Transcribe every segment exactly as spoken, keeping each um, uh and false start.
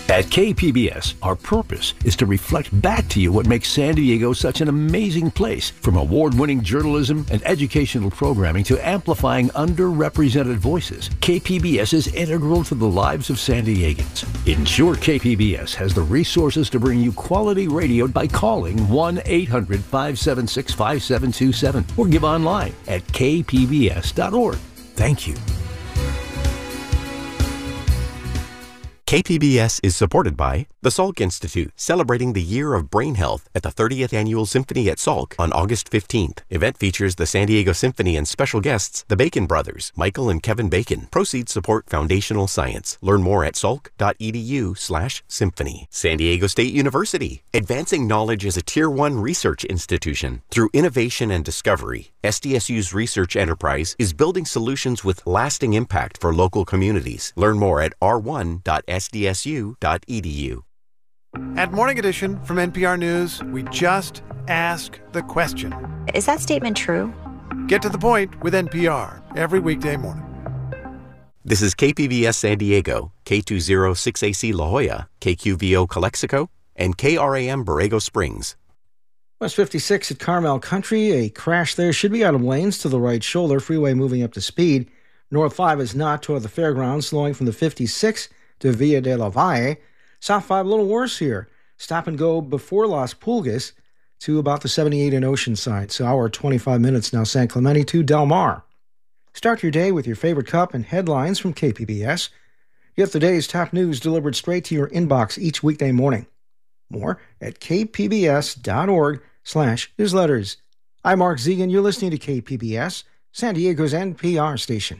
At K P B S, our purpose is to reflect back to you what makes San Diego such an amazing place, from award-winning journalism and educational programming to amplifying underrepresented voices. K P B S is integral to the lives of San Diegans. Ensure K P B S has the resources to bring you quality radio by calling one eight hundred five seven six five seven two seven or give online at k p b s dot org. Thank you. K P B S is supported by the Salk Institute, celebrating the year of brain health at the thirtieth Annual Symphony at Salk on August fifteenth. Event features the San Diego Symphony and special guests, the Bacon Brothers, Michael and Kevin Bacon. Proceeds support foundational science. Learn more at salk.edu slash symphony. San Diego State University, advancing knowledge as a Tier one research institution. Through innovation and discovery, S D S U's research enterprise is building solutions with lasting impact for local communities. Learn more at r one dot s d s u dot e d u. At Morning Edition from N P R News, we just ask the question. Is that statement true? Get to the point with N P R every weekday morning. This is K P B S San Diego, K two oh six A C La Jolla, K Q V O Calexico, and K R A M Borrego Springs. West fifty-six at Carmel Country. A crash there should be out of lanes to the right shoulder. Freeway moving up to speed. North five is not toward the fairgrounds, slowing from the fifty-six to Villa de la Valle. South five a little worse here. Stop and go before Las Pulgas to about the seventy-eight in Oceanside. So hour twenty-five minutes now, San Clemente to Del Mar. Start your day with your favorite cup and headlines from K P B S. Get the day's top news delivered straight to your inbox each weekday morning. More at k p b s dot org slash newsletters. I'm Mark Zegan. You're listening to K P B S, San Diego's N P R station.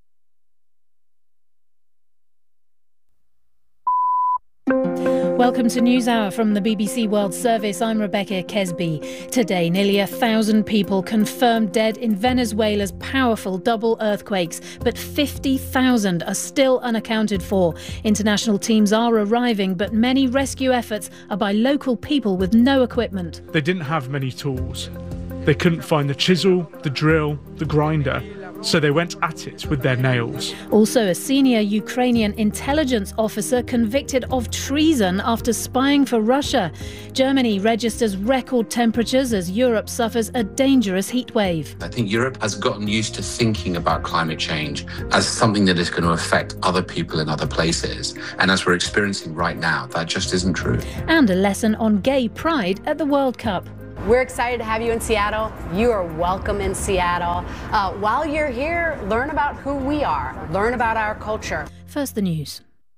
Welcome to NewsHour from the B B C World Service. I'm Rebecca Kesby. Today, nearly a thousand people confirmed dead in Venezuela's powerful double earthquakes, but fifty thousand are still unaccounted for. International teams are arriving, but many rescue efforts are by local people with no equipment. They didn't have many tools. They couldn't find the chisel, the drill, the grinder. So they went at it with their nails. Also, a senior Ukrainian intelligence officer convicted of treason after spying for Russia. Germany registers record temperatures as Europe suffers a dangerous heatwave. I think Europe has gotten used to thinking about climate change as something that is going to affect other people in other places. And as we're experiencing right now, that just isn't true. And a lesson on gay pride at the World Cup. We're excited to have you in Seattle. You are welcome in Seattle. Uh, while you're here, learn about who we are. Learn about our culture. First, the news.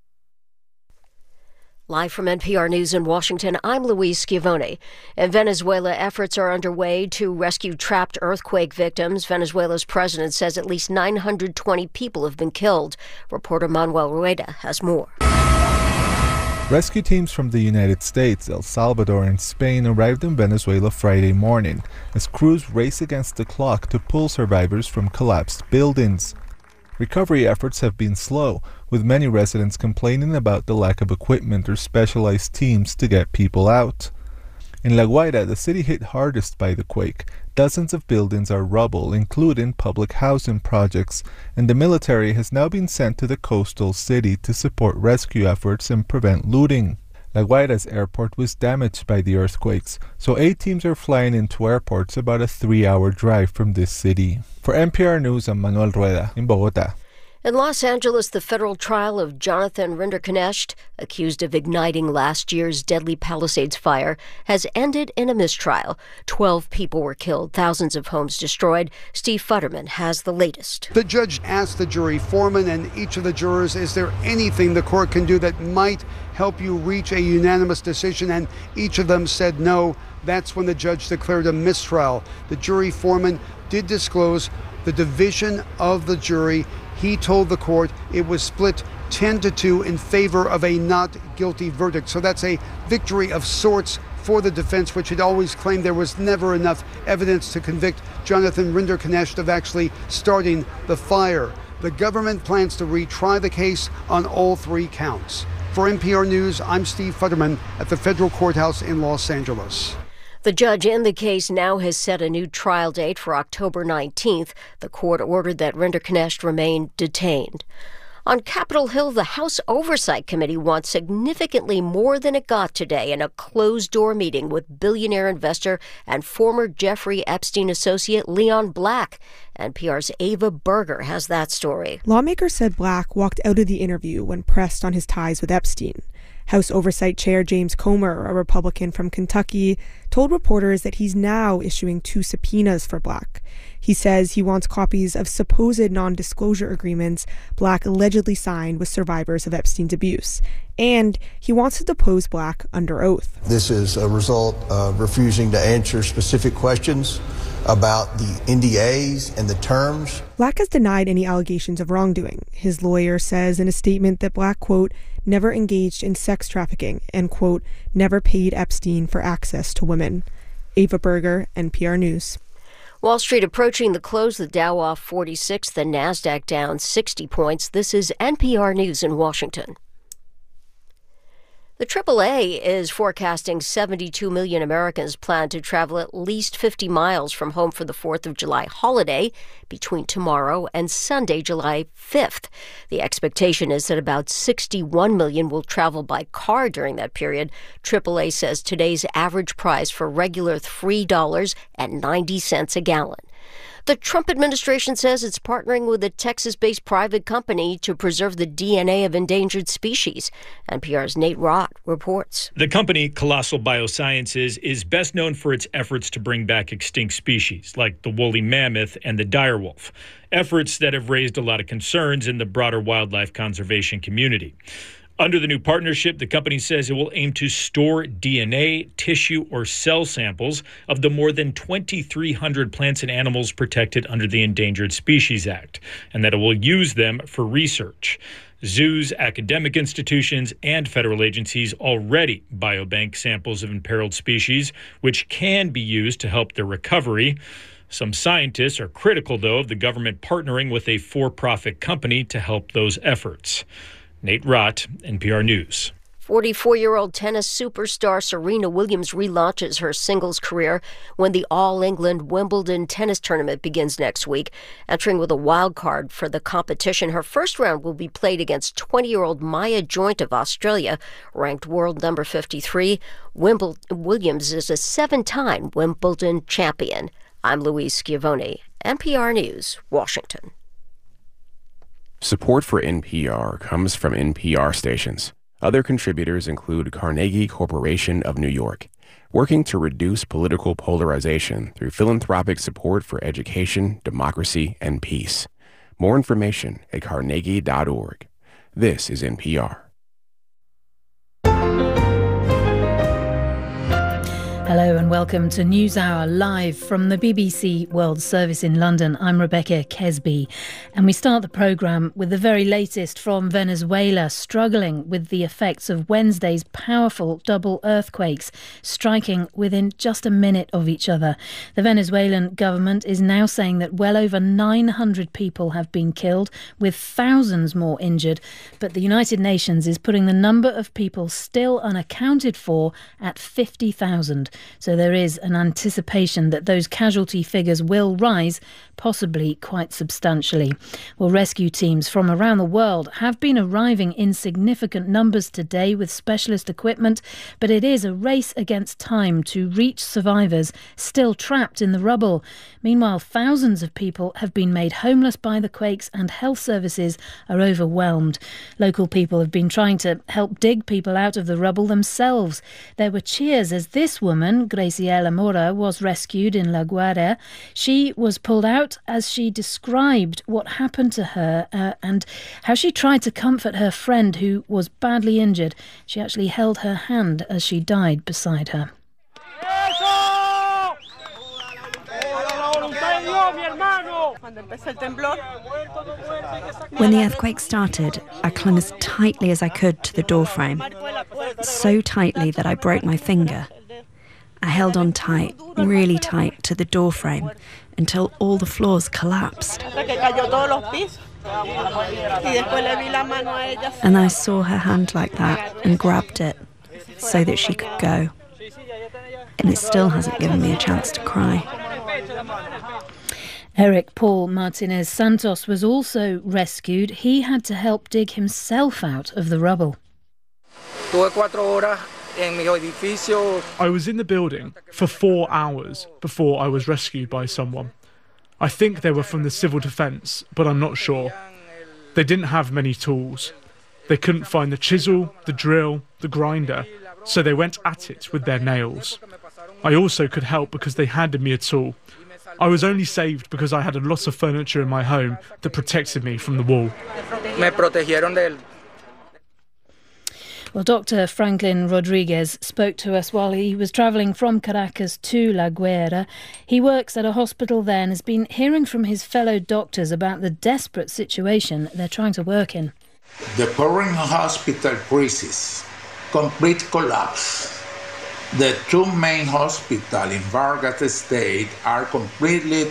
Live from N P R News in Washington, I'm Louise Schiavone. In Venezuela, efforts are underway to rescue trapped earthquake victims. Venezuela's president says at least nine hundred twenty people have been killed. Reporter Manuel Rueda has more. Rescue teams from the United States, El Salvador, and Spain arrived in Venezuela Friday morning as crews race against the clock to pull survivors from collapsed buildings. Recovery efforts have been slow, with many residents complaining about the lack of equipment or specialized teams to get people out. In La Guaira, the city hit hardest by the quake. Dozens of buildings are rubble, including public housing projects, and the military has now been sent to the coastal city to support rescue efforts and prevent looting. La Guaira's airport was damaged by the earthquakes, so eight teams are flying into airports about a three-hour drive from this city. For N P R News, I'm Manuel Rueda in Bogotá. In Los Angeles, the federal trial of Jonathan Rinderknecht, accused of igniting last year's deadly Palisades fire, has ended in a mistrial. Twelve people were killed, thousands of homes destroyed. Steve Futterman has the latest. The judge asked the jury foreman and each of the jurors, is there anything the court can do that might help you reach a unanimous decision? And each of them said no. That's when the judge declared a mistrial. The jury foreman did disclose the division of the jury. He told the court it was split ten to two in favor of a not guilty verdict. So that's a victory of sorts for the defense, which had always claimed there was never enough evidence to convict Jonathan Rinderknecht of actually starting the fire. The government plans to retry the case on all three counts. For N P R News, I'm Steve Futterman at the federal courthouse in Los Angeles. The judge in the case now has set a new trial date for October nineteenth. The court ordered that Rinderknecht remain detained. On Capitol Hill, the House Oversight Committee wants significantly more than it got today in a closed-door meeting with billionaire investor and former Jeffrey Epstein associate Leon Black. N P R's Ava Berger has that story. Lawmakers said Black walked out of the interview when pressed on his ties with Epstein. House Oversight Chair James Comer, a Republican from Kentucky, told reporters that he's now issuing two subpoenas for Black. He says he wants copies of supposed non-disclosure agreements Black allegedly signed with survivors of Epstein's abuse. And he wants to depose Black under oath. This is a result of refusing to answer specific questions about the N D As and the terms. Black has denied any allegations of wrongdoing. His lawyer says in a statement that Black, quote, never engaged in sex trafficking and, quote, never paid Epstein for access to women. Ava Berger, N P R News. Wall Street approaching the close, the Dow off forty-six, the NASDAQ down sixty points. This is N P R News in Washington. The triple A is forecasting seventy-two million Americans plan to travel at least fifty miles from home for the fourth of July holiday between tomorrow and Sunday, July fifth. The expectation is that about sixty-one million will travel by car during that period. triple A says today's average price for regular three dollars and ninety cents a gallon. The Trump administration says it's partnering with a Texas-based private company to preserve the D N A of endangered species. N P R's Nate Rott reports. The company, Colossal Biosciences, is best known for its efforts to bring back extinct species like the woolly mammoth and the direwolf, efforts that have raised a lot of concerns in the broader wildlife conservation community. Under the new partnership, the company says it will aim to store D N A, tissue, or cell samples of the more than twenty-three hundred plants and animals protected under the Endangered Species Act, and that it will use them for research. Zoos, academic institutions, and federal agencies already biobank samples of imperiled species, which can be used to help their recovery. Some scientists are critical, though, of the government partnering with a for-profit company to help those efforts. Nate Rott, N P R News. forty-four-year-old tennis superstar Serena Williams relaunches her singles career when the All-England Wimbledon tennis tournament begins next week. Entering with a wild card for the competition, her first round will be played against twenty-year-old Maya Joint of Australia, ranked world number fifty-three. Wimbledon Williams is a seven-time Wimbledon champion. I'm Louise Schiavone, N P R News, Washington. Support for N P R comes from N P R stations. Other contributors include Carnegie Corporation of New York, working to reduce political polarization through philanthropic support for education, democracy, and peace. More information at carnegie dot org. This is N P R. Hello and welcome to NewsHour live from the B B C World Service in London. I'm Rebecca Kesby, and we start the programme with the very latest from Venezuela, struggling with the effects of Wednesday's powerful double earthquakes, striking within just a minute of each other. The Venezuelan government is now saying that well over nine hundred people have been killed, with thousands more injured, but the United Nations is putting the number of people still unaccounted for at fifty thousand. So there is an anticipation that those casualty figures will rise, possibly quite substantially. Well, rescue teams from around the world have been arriving in significant numbers today with specialist equipment, but it is a race against time to reach survivors still trapped in the rubble. Meanwhile, thousands of people have been made homeless by the quakes and health services are overwhelmed. Local people have been trying to help dig people out of the rubble themselves. There were cheers as this woman, Graciela Mora, was rescued in La Guaira. She was pulled out as she described what happened to her uh, and how she tried to comfort her friend who was badly injured. She actually held her hand as she died beside her. When the earthquake started, I clung as tightly as I could to the doorframe, so tightly that I broke my finger. I held on tight, really tight, to the doorframe until all the floors collapsed. And I saw her hand like that and grabbed it so that she could go. And it still hasn't given me a chance to cry. Eric Paul Martinez Santos was also rescued. He had to help dig himself out of the rubble. I was in the building for four hours before I was rescued by someone. I think they were from the civil defence, but I'm not sure. They didn't have many tools. They couldn't find the chisel, the drill, the grinder, so they went at it with their nails. I also could help because they handed me a tool. I was only saved because I had a lot of furniture in my home that protected me from the wall. Well, Doctor Franklin Rodriguez spoke to us while he was travelling from Caracas to La Guaira. He works at a hospital there and has been hearing from his fellow doctors about the desperate situation they're trying to work in. The current hospital crisis, complete collapse. The two main hospitals in Vargas State are completely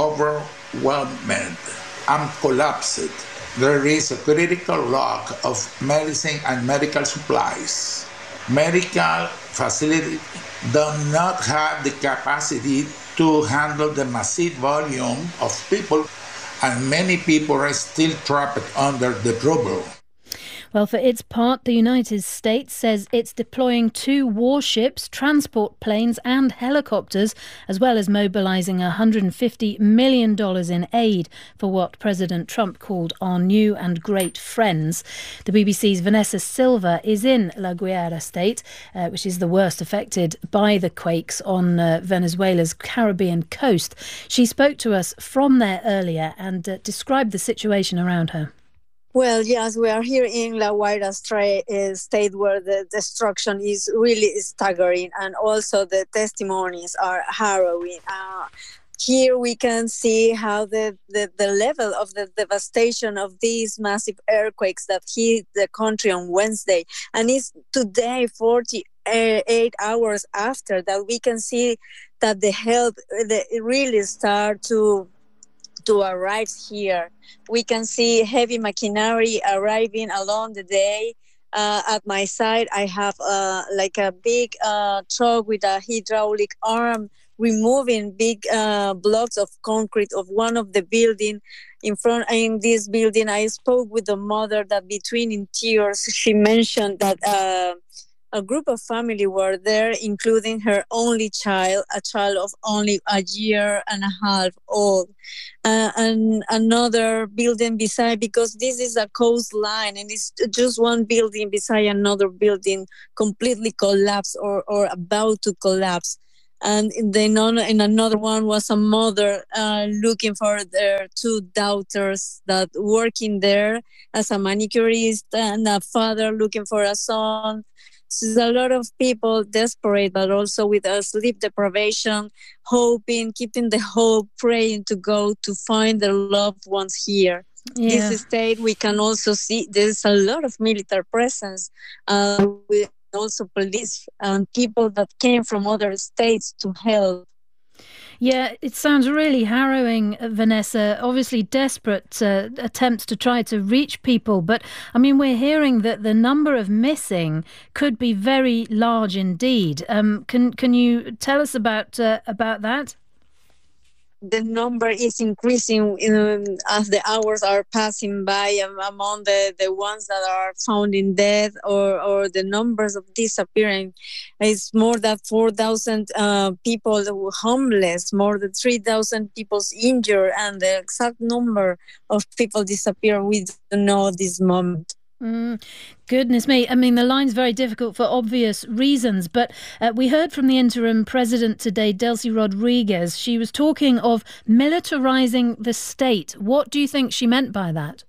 overwhelmed and collapsed. There is a critical lack of medicine and medical supplies. Medical facilities do not have the capacity to handle the massive volume of people, and many people are still trapped under the rubble. Well, for its part, the United States says it's deploying two warships, transport planes and helicopters, as well as mobilising one hundred fifty million dollars in aid for what President Trump called our new and great friends. The B B C's Vanessa Silva is in La Guaira state, uh, which is the worst affected by the quakes on uh, Venezuela's Caribbean coast. She spoke to us from there earlier and uh, described the situation around her. Well, yes, we are here in La Guaira state where the destruction is really staggering and also the testimonies are harrowing. Uh, here we can see how the, the, the level of the devastation of these massive earthquakes that hit the country on Wednesday. And it's today, forty-eight hours after that, we can see that the help the, really start to to arrive here. We can see heavy machinery arriving along the day. Uh, at my side, I have uh, like a big uh, truck with a hydraulic arm removing big uh, blocks of concrete of one of the building. In front in this building, I spoke with the mother that between in tears, she mentioned that uh, a group of family were there, including her only child, a child of only a year and a half old. Uh, and another building beside, because this is a coastline and it's just one building beside another building completely collapsed or, or about to collapse. And then in another one was a mother uh, looking for their two daughters that working there as a manicurist, and a father looking for a son. So there's a lot of people desperate, but also with a sleep deprivation, hoping, keeping the hope, praying to go to find their loved ones here. Yeah. This state, we can also see there's a lot of military presence, uh, with also police and people that came from other states to help. Yeah, it sounds really harrowing, Vanessa. Obviously desperate uh, attempts to try to reach people. But, I mean, we're hearing that the number of missing could be very large indeed. Um, can can you tell us about uh, about that? The number is increasing in, as the hours are passing by, um, among the, the ones that are found in death or, or the numbers of disappearing. It's more than four thousand uh, people homeless, more than three thousand people injured, and the exact number of people disappear, we don't know at this moment. Mm, goodness me. I mean, the line's very difficult for obvious reasons, but uh, we heard from the interim president today, Delcy Rodriguez. She was talking of militarizing the state. What do you think she meant by that?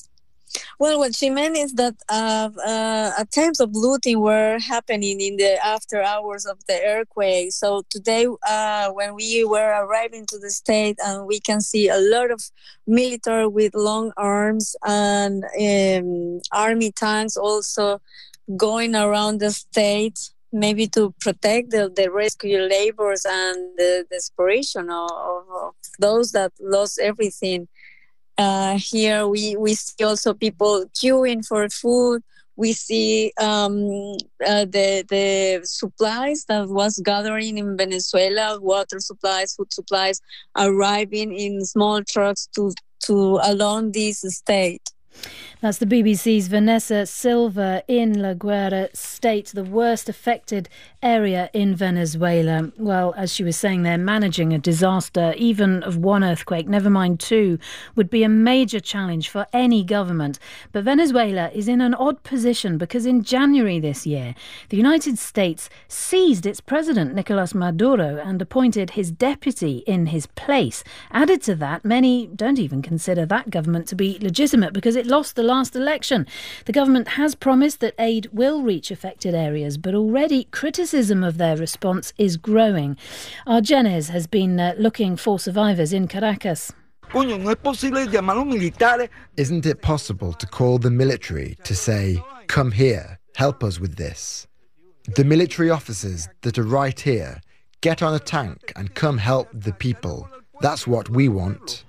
Well, what she meant is that uh, uh, attempts of looting were happening in the after hours of the earthquake. So today, uh, when we were arriving to the state, and we can see a lot of military with long arms and um, army tanks also going around the state, maybe to protect the, the rescue laborers and the desperation of, of those that lost everything. Uh, here we, we see also people queuing for food. we see um, uh, the the supplies that was gathering in Venezuela, water supplies, food supplies, arriving in small trucks to to along this state. That's the B B C's Vanessa Silva in La Guaira state, the worst affected area in Venezuela. Well, as she was saying there, managing a disaster, even of one earthquake, never mind two, would be a major challenge for any government. But Venezuela is in an odd position because in January this year, the United States seized its president, Nicolas Maduro, and appointed his deputy in his place. Added to that, many don't even consider that government to be legitimate because it lost the last election. The government has promised that aid will reach affected areas, but already criticism of their response is growing. Our Jenez has been uh, looking for survivors in Caracas. Isn't it possible to call the military to say, come here, help us with this? The military officers that are right here, get on a tank and come help the people. That's what we want.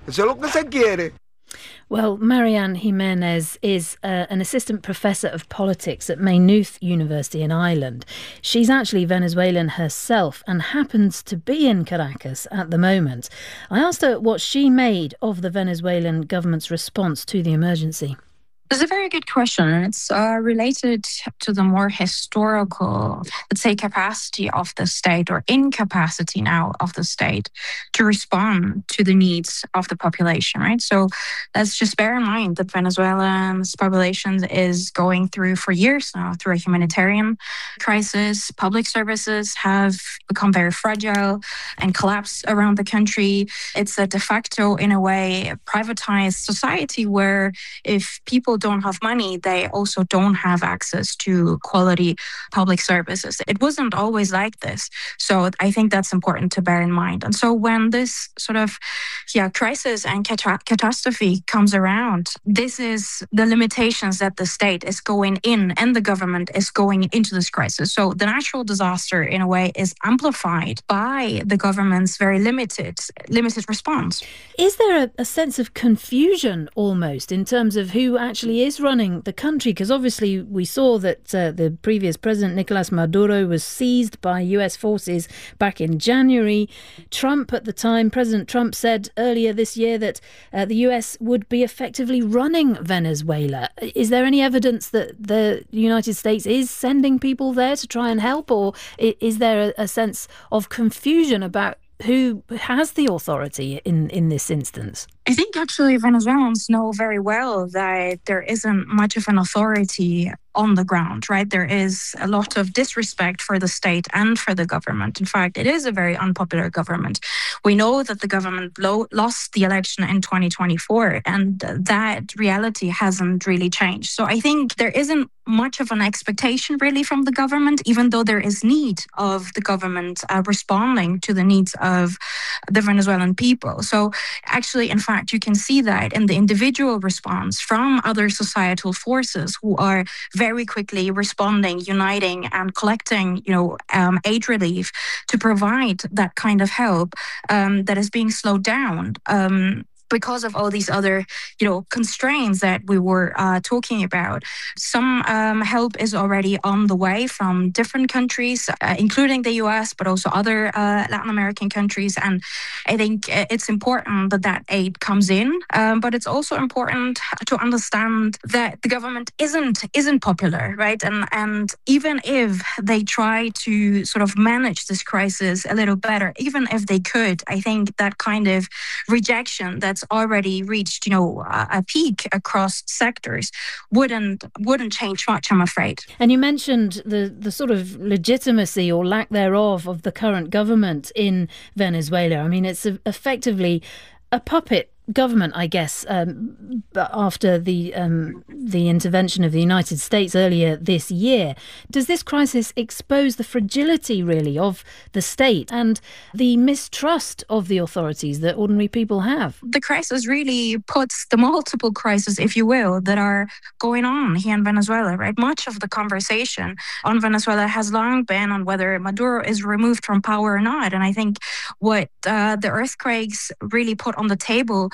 Well, Marianne Jimenez is uh, an assistant professor of politics at Maynooth University in Ireland. She's actually Venezuelan herself and happens to be in Caracas at the moment. I asked her what she made of the Venezuelan government's response to the emergency. It's a very good question. It's uh, related to the more historical, let's say, capacity of the state or incapacity now of the state to respond to the needs of the population, right? So let's just bear in mind that Venezuela's population is going through for years now through a humanitarian crisis. Public services have become very fragile and collapsed around the country. It's a de facto, in a way, privatized society where if people don't have money, they also don't have access to quality public services. It wasn't always like this. So I think that's important to bear in mind. And so when this sort of yeah, crisis and cat- catastrophe comes around, this is the limitations that the state is going in and the government is going into this crisis. So the natural disaster, in a way, is amplified by the government's very limited, limited response. Is there a, a sense of confusion almost in terms of who actually is running the country? Because obviously we saw that uh, the previous president, Nicolas Maduro, was seized by U S forces back in January. Trump at the time, President Trump said earlier this year that uh, the U S would be effectively running Venezuela. Is there any evidence that the United States is sending people there to try and help, or is there a, a sense of confusion about who has the authority in, in this instance? I think actually Venezuelans know very well that there isn't much of an authority on the ground, right? There is a lot of disrespect for the state and for the government. In fact, it is a very unpopular government. We know that the government lo- lost the election in twenty twenty-four, and that reality hasn't really changed. So I think there isn't much of an expectation really from the government, even though there is need of the government uh, responding to the needs of the Venezuelan people. So actually, in fact, you can see that in the individual response from other societal forces who are very quickly responding, uniting and collecting, you know, um, aid relief to provide that kind of help um, that is being slowed down. Um, because of all these other, you know, constraints that we were uh, talking about. Some um, help is already on the way from different countries, uh, including the U S, but also other uh, Latin American countries. And I think it's important that that aid comes in. Um, but it's also important to understand that the government isn't isn't popular, right? And and even if they try to sort of manage this crisis a little better, even if they could, I think that kind of rejection that already reached, you know, a peak across sectors wouldn't wouldn't change much, I'm afraid. And you mentioned the the sort of legitimacy or lack thereof of the current government in Venezuela. I mean, it's effectively a puppet government, I guess, um, after the um, the intervention of the United States earlier this year. Does this crisis expose the fragility, really, of the state and the mistrust of the authorities that ordinary people have? The crisis really puts the multiple crises, if you will, that are going on here in Venezuela, right? Much of the conversation on Venezuela has long been on whether Maduro is removed from power or not. And I think what uh, the earthquakes really put on the table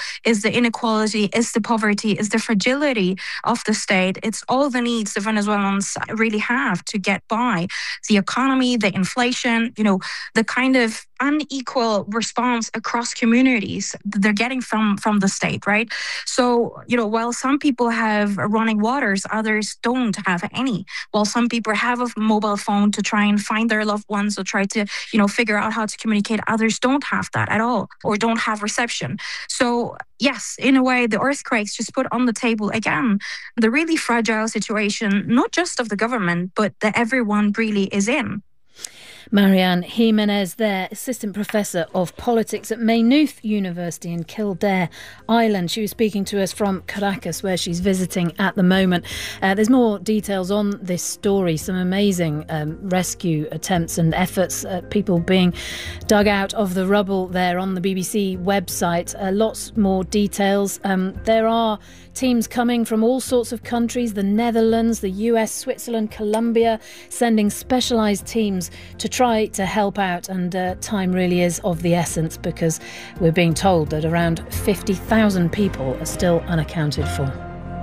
is the inequality, is the poverty, is the fragility of the state. It's all the needs the Venezuelans really have to get by. The economy, the inflation, you know, the kind of unequal response across communities that they're getting from, from the state, right? So, you know, while some people have running waters, others don't have any. While some people have a mobile phone to try and find their loved ones or try to, you know, figure out how to communicate, others don't have that at all or don't have reception. So, yes, in a way, the earthquakes just put on the table again the really fragile situation, not just of the government, but that everyone really is in. Marianne Jimenez there, Assistant Professor of Politics at Maynooth University in Kildare Island. She was speaking to us from Caracas, where she's visiting at the moment. Uh, there's more details on this story, some amazing um, rescue attempts and efforts, uh, people being dug out of the rubble there on the B B C website. Uh, lots more details. Um, there are teams coming from all sorts of countries, the Netherlands, the U S, Switzerland, Colombia, sending specialised teams to try to help out, and uh, time really is of the essence because we're being told that around fifty thousand people are still unaccounted for.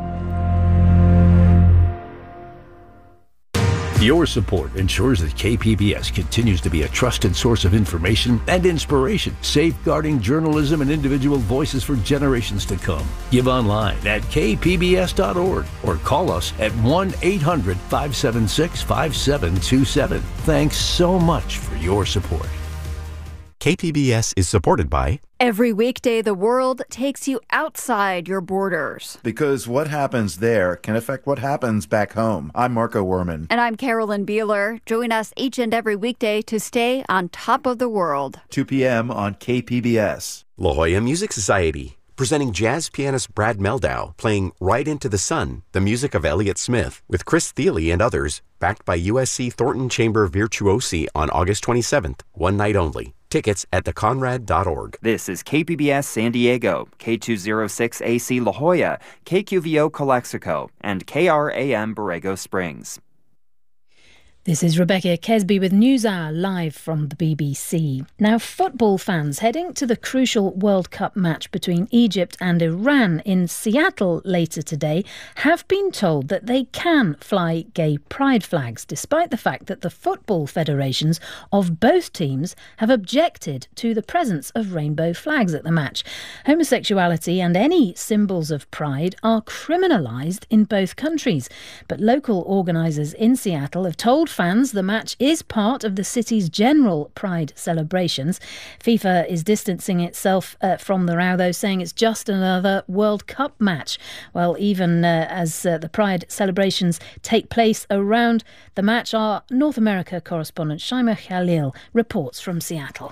Your support ensures that K P B S continues to be a trusted source of information and inspiration, safeguarding journalism and individual voices for generations to come. Give online at k p b s dot org or call us at one eight hundred five seven six five seven two seven. Thanks so much for your support. K P B S is supported by... Every weekday, the world takes you outside your borders. Because what happens there can affect what happens back home. I'm Marco Werman. And I'm Carolyn Beeler. Join us each and every weekday to stay on top of the world. two p.m. on K P B S. La Jolla Music Society, presenting jazz pianist Brad Meldau, playing Right Into the Sun, the music of Elliott Smith, with Chris Thiele and others, backed by U S C Thornton Chamber Virtuosi on August twenty-seventh, one night only. Tickets at the conrad dot org. This is K P B S San Diego, K two oh six A C La Jolla, K Q V O Calexico, and K R A M Borrego Springs. This is Rebecca Kesby with NewsHour live from the B B C. Now, football fans heading to the crucial World Cup match between Egypt and Iran in Seattle later today have been told that they can fly gay pride flags, despite the fact that the football federations of both teams have objected to the presence of rainbow flags at the match. Homosexuality and any symbols of pride are criminalised in both countries, but local organisers in Seattle have told fans the match is part of the city's general Pride celebrations. FIFA is distancing itself uh, from the row, though, saying it's just another World Cup match. Well, even uh, as uh, the Pride celebrations take place around the match, our North America correspondent Shaima Khalil reports from Seattle.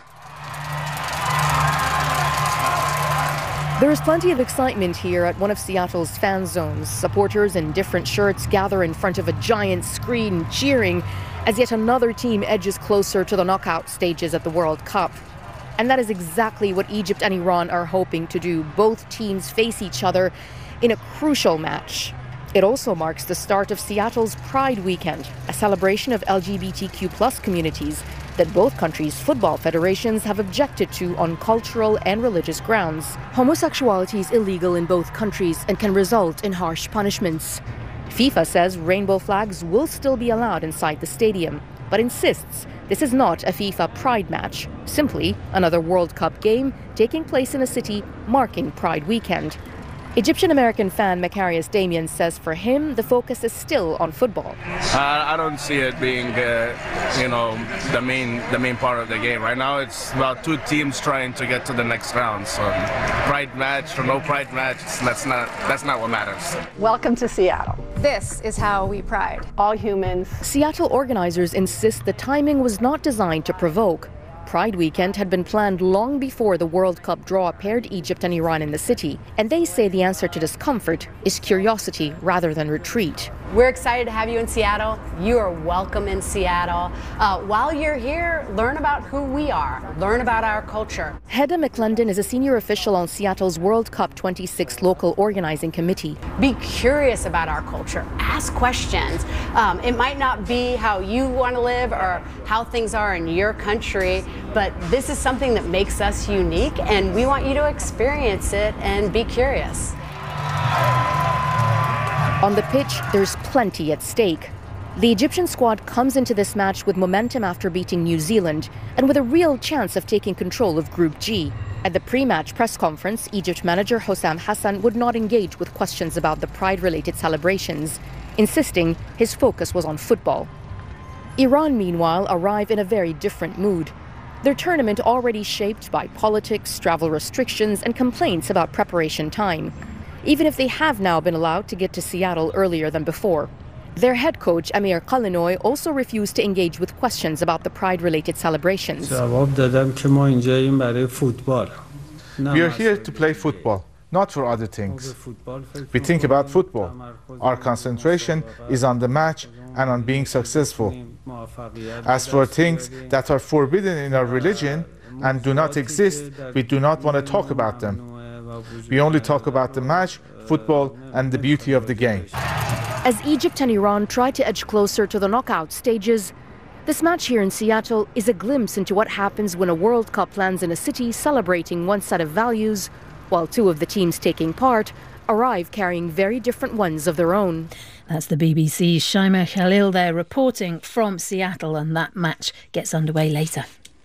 There is plenty of excitement here at one of Seattle's fan zones. Supporters in different shirts gather in front of a giant screen cheering as yet another team edges closer to the knockout stages at the World Cup. And that is exactly what Egypt and Iran are hoping to do. Both teams face each other in a crucial match. It also marks the start of Seattle's Pride Weekend, a celebration of L G B T Q plus communities that both countries' football federations have objected to on cultural and religious grounds. Homosexuality is illegal in both countries and can result in harsh punishments. FIFA says rainbow flags will still be allowed inside the stadium, but insists this is not a FIFA Pride match, simply another World Cup game taking place in a city marking Pride Weekend. Egyptian-American fan Macarius Damien says for him, the focus is still on football. Uh, I don't see it being, uh, you know, the main the main part of the game. Right now, it's about two teams trying to get to the next round. So, pride match or no pride match, that's not that's not what matters. Welcome to Seattle. This is how we pride all humans. Seattle organizers insist the timing was not designed to provoke. Pride Weekend had been planned long before the World Cup draw paired Egypt and Iran in the city, and they say the answer to discomfort is curiosity rather than retreat. We're excited to have you in Seattle. You are welcome in Seattle. Uh, while you're here, learn about who we are, learn about our culture. Hedda McClendon is a senior official on Seattle's World Cup twenty-six local organizing committee. Be curious about our culture. Ask questions. Um, it might not be how you want to live or how things are in your country, but this is something that makes us unique, and we want you to experience it and be curious. On the pitch, there's plenty at stake. The Egyptian squad comes into this match with momentum after beating New Zealand and with a real chance of taking control of Group G. At the pre-match press conference, Egypt manager Hossam Hassan would not engage with questions about the pride-related celebrations, insisting his focus was on football. Iran, meanwhile, arrive in a very different mood. Their tournament already shaped by politics, travel restrictions, and complaints about preparation time, even if they have now been allowed to get to Seattle earlier than before. Their head coach, Amir Qalinoy, also refused to engage with questions about the pride-related celebrations. We are here to play football, not for other things. We think about football. Our concentration is on the match and on being successful. As for things that are forbidden in our religion and do not exist, we do not want to talk about them. We only talk about the match, football, and the beauty of the game. As Egypt and Iran try to edge closer to the knockout stages, this match here in Seattle is a glimpse into what happens when a World Cup lands in a city celebrating one set of values, while two of the teams taking part arrive carrying very different ones of their own. That's the B B C's Shaima Khalil there reporting from Seattle, and that match gets underway later.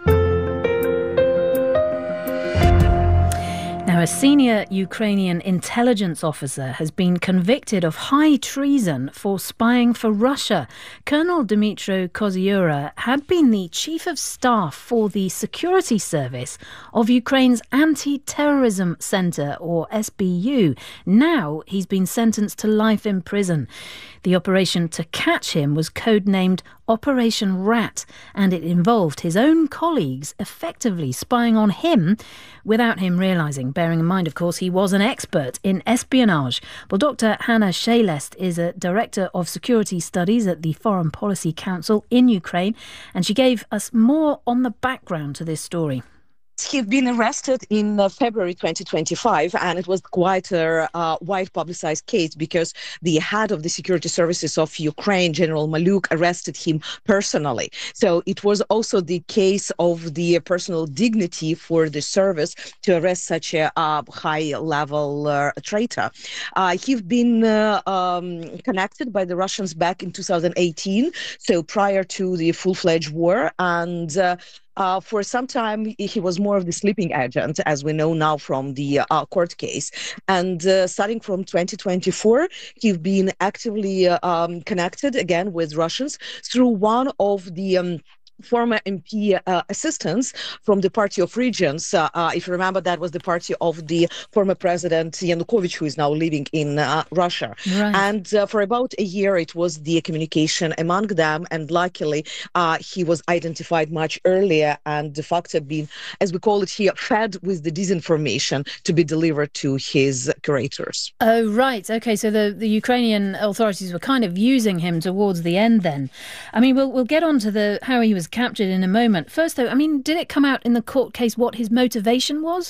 Now, a senior Ukrainian intelligence officer has been convicted of high treason for spying for Russia. Colonel Dmytro Kozyura had been the chief of staff for the security service of Ukraine's Anti-Terrorism Centre, or S B U. Now he's been sentenced to life in prison. The operation to catch him was codenamed Operation Rat, and it involved his own colleagues effectively spying on him without him realising, bearing in mind, of course, he was an expert in espionage. Well, Doctor Hanna Shelest is a Director of Security Studies at the Foreign Policy Council in Ukraine, and she gave us more on the background to this story. He'd been arrested in uh, February twenty twenty-five, and it was quite a uh, wide publicized case because the head of the security services of Ukraine, General Maluk, arrested him personally. So it was also the case of the personal dignity for the service to arrest such a uh, high-level uh, traitor. Uh, he'd been uh, um, connected by the Russians back in two thousand eighteen, so prior to the full-fledged war, and uh, Uh, for some time, he was more of the sleeping agent, as we know now from the uh, court case. And uh, starting from twenty twenty-four, he's been actively uh, um, connected again with Russians through one of the um, former M P uh, assistants from the Party of Regions. Uh, uh, if you remember, that was the party of the former president Yanukovych, who is now living in uh, Russia. Right. And uh, for about a year, it was the communication among them. And luckily, uh, he was identified much earlier and de facto being, as we call it here, fed with the disinformation to be delivered to his curators. Oh, right. OK, so the, the Ukrainian authorities were kind of using him towards the end then. I mean, we'll, we'll get on to the how he was captured in a moment. First, though, I mean, did it come out in the court case what his motivation was?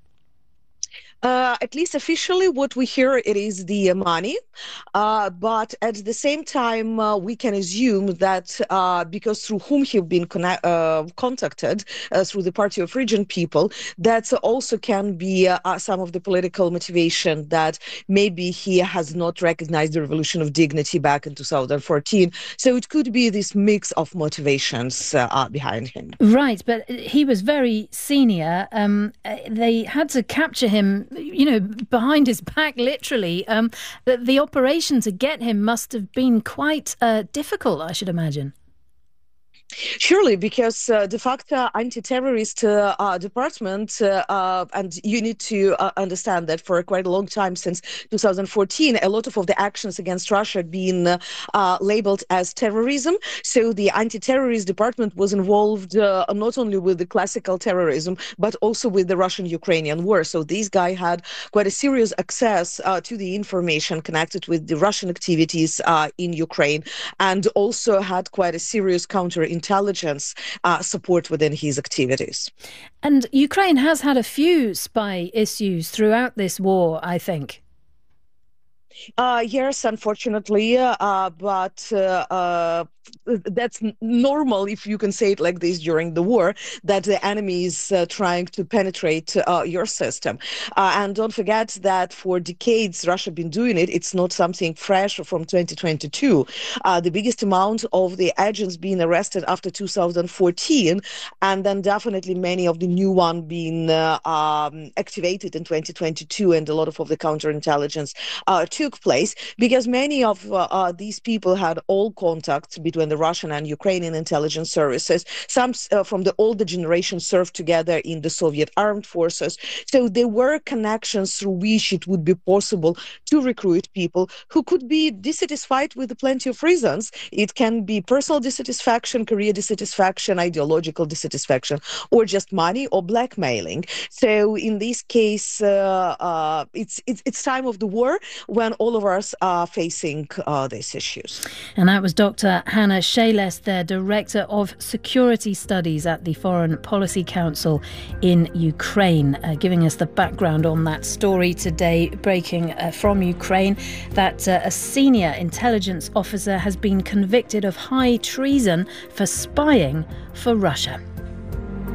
Uh, at least officially, what we hear, it is the money. Uh, but at the same time, uh, we can assume that uh, because through whom he've been connect, uh, contacted, uh, through the Party of Region people, that also can be uh, some of the political motivation that maybe he has not recognized the Revolution of Dignity back in two thousand fourteen. So it could be this mix of motivations uh, behind him. Right, but he was very senior. Um, they had to capture him, you know, behind his back, literally. Um, the, the operation to get him must have been quite uh, difficult, I should imagine. Surely, because uh, de facto anti-terrorist uh, uh, department, uh, uh, and you need to uh, understand that for quite a long time, since two thousand fourteen, a lot of, of the actions against Russia have been uh, uh, labeled as terrorism. So the anti-terrorist department was involved uh, not only with the classical terrorism, but also with the Russian-Ukrainian war. So this guy had quite a serious access uh, to the information connected with the Russian activities uh, in Ukraine, and also had quite a serious counter intelligence uh, support within his activities. And Ukraine has had a few spy issues throughout this war, I think. Uh, yes, unfortunately, uh, but uh, uh, that's normal, if you can say it like this, during the war, that the enemy is uh, trying to penetrate uh, your system. Uh, and don't forget that for decades, Russia has been doing it. It's not something fresh from twenty twenty-two. Uh, the biggest amount of the agents being arrested after two thousand fourteen, and then definitely many of the new one being uh, um, activated in twenty twenty-two, and a lot of, of the counterintelligence uh, took place, because many of uh, uh, these people had all contacts between the Russian and Ukrainian intelligence services. Some uh, from the older generation served together in the Soviet armed forces. So there were connections through which it would be possible to recruit people who could be dissatisfied with plenty of reasons. It can be personal dissatisfaction, career dissatisfaction, ideological dissatisfaction, or just money or blackmailing. So in this case, uh, uh, it's, it's, it's time of the war when all of us are facing uh, these issues. And that was Doctor Hannah Shelest, the Director of Security Studies at the Foreign Policy Council in Ukraine, uh, giving us the background on that story today, breaking uh, from Ukraine, that uh, a senior intelligence officer has been convicted of high treason for spying for Russia.